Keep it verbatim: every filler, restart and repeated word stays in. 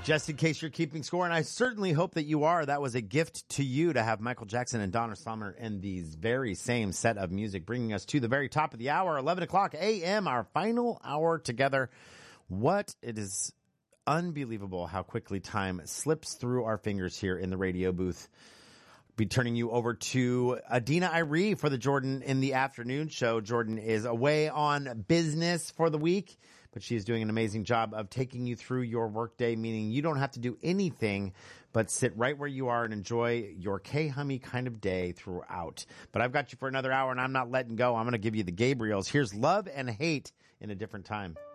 Just in case you're keeping score, and I certainly hope that you are, that was a gift to you to have Michael Jackson and Donna Summer in these very same set of music, bringing us to the very top of the hour, eleven o'clock a.m., our final hour together. What it is unbelievable how quickly time slips through our fingers here in the radio booth. Be turning you over to Adina Irie for the Jordan in the Afternoon show. Jordan is away on business for the week, but she is doing an amazing job of taking you through your workday, meaning you don't have to do anything but sit right where you are and enjoy your K-Hummy kind of day throughout. But I've got you for another hour, and I'm not letting go. I'm going to give you the Gabriels. Here's Love and Hate in a Different Time.